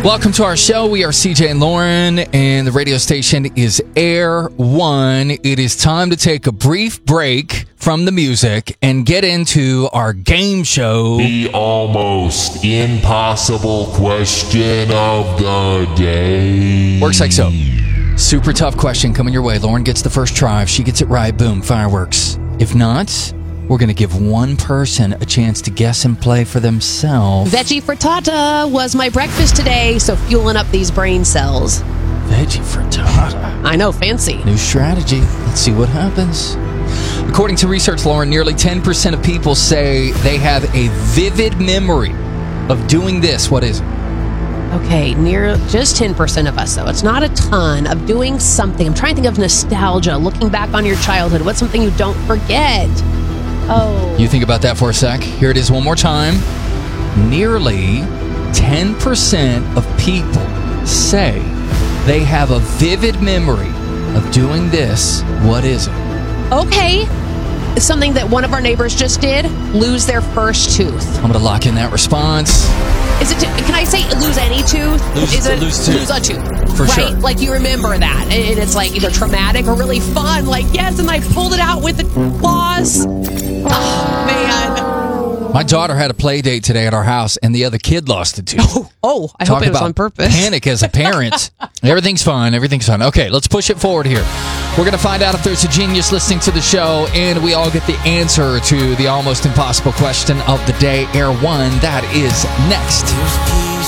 Welcome to our show. We are CJ and Lauren, and the radio station is Air One. It is time to take a brief break from the music and get into our game show. The almost impossible question of the day. Works like so. Super tough question coming your way. Lauren gets the first try. If she gets it right, boom, fireworks. If not, we're going to give one person a chance to guess and play for themselves. Veggie frittata was my breakfast today, so fueling up these brain cells. Veggie frittata. I know, fancy. New strategy. Let's see what happens. According to research, Lauren, nearly 10% of people say they have a vivid memory of doing this. What is it? Okay, near just 10% of us, though. It's not a ton of doing something. I'm trying to think of nostalgia, looking back on your childhood. What's something you don't forget? Oh. You think about that for a sec. Here it is one more time. Nearly 10% of people say they have a vivid memory of doing this. What is it? Okay. Something that one of our neighbors just did, lose their first tooth. I'm going to lock in that response. Is it? Can I say lose any tooth? Lose a tooth. For right? sure. Like you remember that, and it's like either traumatic or really fun. Like yes, and I pulled it out with the claws. Oh man! My daughter had a play date today at our house, and the other kid lost a tooth. Oh! I hope it was on purpose. Panic as a parent. Everything's fine. Everything's fine. Okay, let's push it forward here. We're going to find out if there's a genius listening to the show, and we all get the answer to the almost impossible question of the day. Air One. That is next.